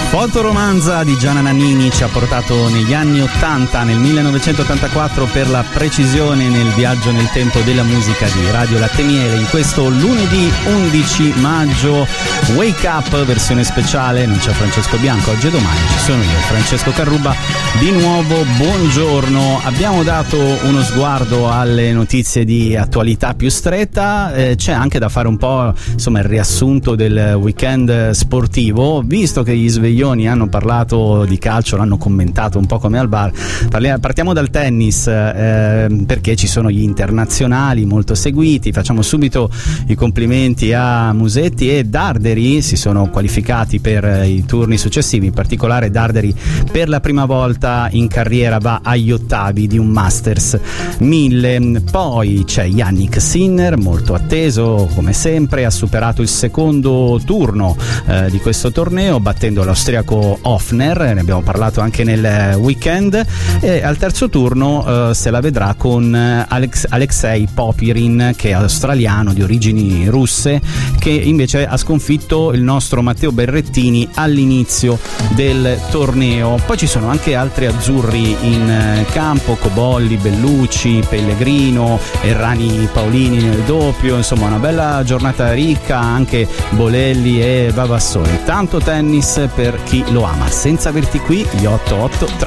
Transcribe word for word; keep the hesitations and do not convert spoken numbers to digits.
Fotoromanza di Gianna Nannini ci ha portato negli anni ottanta, nel millenovecentottantaquattro per la precisione, nel viaggio nel tempo della musica di Radio Latte Miele. In questo lunedì undici maggio, Wake Up versione speciale, non c'è Francesco Bianco oggi e domani, ci sono io, Francesco Carrubba. Di nuovo buongiorno, abbiamo dato uno sguardo alle notizie di attualità più stretta, eh, c'è anche da fare un po' insomma il riassunto del weekend sportivo, visto che gli sveglioni hanno parlato di calcio, l'hanno commentato un po' come al bar. Parliamo, partiamo dal tennis, eh, perché ci sono gli internazionali molto seguiti. Facciamo subito i complimenti a Musetti e Darderi, si sono qualificati per i turni successivi, in particolare Darderi per la prima volta in carriera va agli ottavi di un Masters mille. Poi c'è Yannick Sinner, molto atteso come sempre, ha superato il secondo turno eh, di questo torneo battendo l'Australia Hofner, ne abbiamo parlato anche nel weekend, e al terzo turno eh, se la vedrà con Alex, Alexei Popirin, che è australiano di origini russe, che invece ha sconfitto il nostro Matteo Berrettini all'inizio del torneo. Poi ci sono anche altri azzurri in campo, Cobolli, Bellucci, Pellegrino, Errani Paolini nel doppio, insomma una bella giornata ricca, anche Bolelli e Vavassori. Tanto tennis per chi lo ama. Senza averti qui, gli otto otto tre.